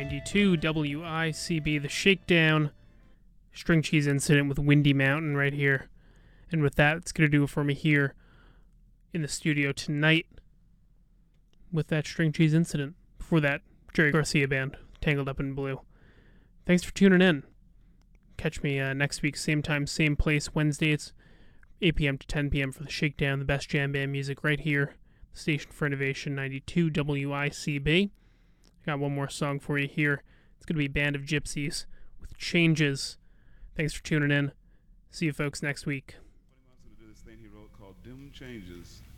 92 WICB, The Shakedown, String Cheese Incident with Windy Mountain right here. And with that, it's going to do it for me here in the studio tonight with that String Cheese Incident. Before that, Jerry Garcia Band, Tangled Up in Blue. Thanks for tuning in. Catch me next week, same time, same place, Wednesday. It's 8 p.m. to 10 p.m. for The Shakedown, the best jam band music right here. The Station for Innovation, 92 WICB. I got one more song for you here. It's going to be Band of Gypsies with Changes. Thanks for tuning in. See you folks next week. He wants to do this thing he wrote called Dim Changes.